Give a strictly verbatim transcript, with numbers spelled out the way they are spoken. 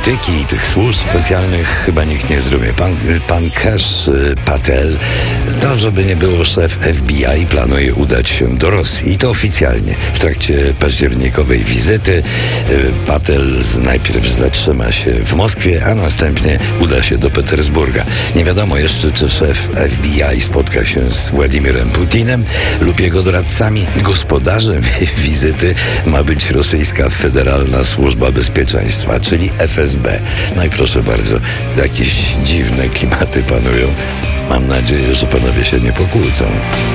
polityki i tych służb specjalnych chyba nikt nie zrobi. Pan, pan Kash Patel, to żeby nie było, szef F B I planuje udać się do Rosji i to oficjalnie. W trakcie październikowej wizyty Patel najpierw zatrzyma się w Moskwie, a następnie uda się do Petersburga. Nie wiadomo jeszcze, czy szef F B I spotka się z Władimirem Putinem lub jego doradcami. Gospodarzem wizyty ma być rosyjska Federalna Służba Bezpieczeństwa, czyli F S B. No i proszę bardzo, jakieś dziwne klimaty panują. Mam nadzieję, że panowie się nie pokłócą.